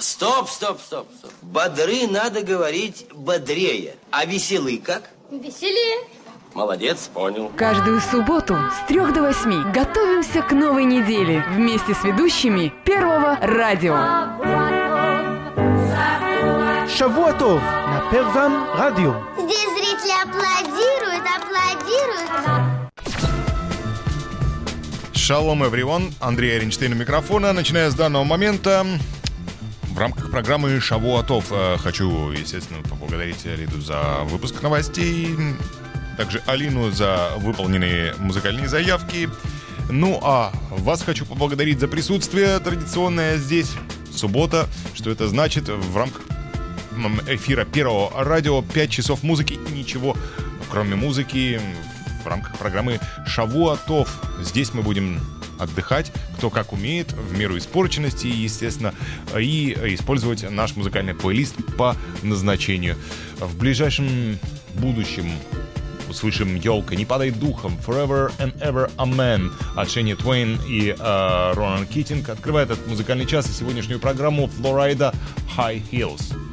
Стоп. Бодры надо говорить бодрее. А веселый как? Веселее. Молодец, понял. Каждую субботу с 3 до 8 готовимся к новой неделе вместе с ведущими Первого радио. Шавуа Тов на Первом радио. Здесь зрители аплодируют. Шалом, everyone. Андрей Оренштейн у микрофона. Начиная с данного момента, в рамках программы Шавуа Тов хочу, естественно, поблагодарить Лиду за выпуск новостей, также Алину за выполненные музыкальные заявки. Ну, а вас хочу поблагодарить за присутствие традиционное здесь. Суббота. Что это значит? В рамках эфира Первого радио 5 часов музыки и ничего, кроме музыки, в рамках программы Шавуа Тов. Здесь мы будем отдыхать, кто как умеет, в меру испорченности, естественно, и использовать наш музыкальный плейлист по назначению. В ближайшем будущем услышим «Елка», «Не падай духом», «Forever and Ever Amen» от Шения Твейн и Ронан Китинг. Открывает этот музыкальный час и сегодняшнюю программу Флорида High Hills.